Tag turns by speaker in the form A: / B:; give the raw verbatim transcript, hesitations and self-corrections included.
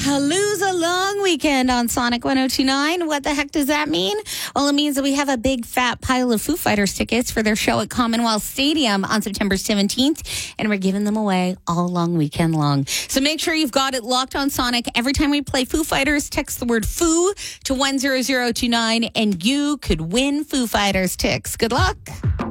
A: Lose a long weekend on Sonic one oh two point nine. What the heck does that mean? Well, it means that we have a big fat pile of Foo Fighters tickets for their show at Commonwealth Stadium on September seventeenth, and we're giving them away all long weekend long. So make sure you've got it locked on Sonic. Every time we play Foo Fighters, text the word Foo to one zero zero two nine, and you could win Foo Fighters tickets. Good luck.